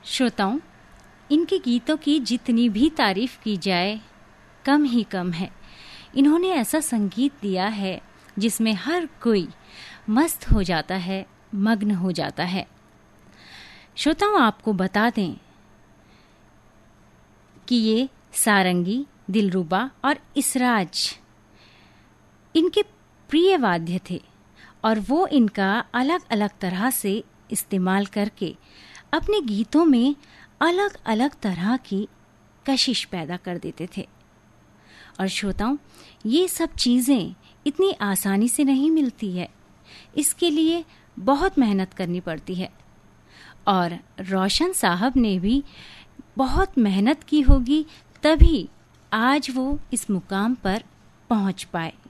श्रोताओं, इनके गीतों की जितनी भी तारीफ की जाए कम ही कम है। इन्होंने ऐसा संगीत दिया है जिसमें हर कोई मस्त हो जाता है, मग्न हो जाता है। श्रोताओं, आपको बता दें कि ये सारंगी, दिलरुबा और इसराज इनके प्रिय वाद्य थे और वो इनका अलग अलग तरह से इस्तेमाल करके अपने गीतों में अलग अलग तरह की कशिश पैदा कर देते थे। और श्रोताओं, ये सब चीज़ें इतनी आसानी से नहीं मिलती है, इसके लिए बहुत मेहनत करनी पड़ती है। और रोशन साहब ने भी बहुत मेहनत की होगी, तभी आज वो इस मुकाम पर पहुंच पाए।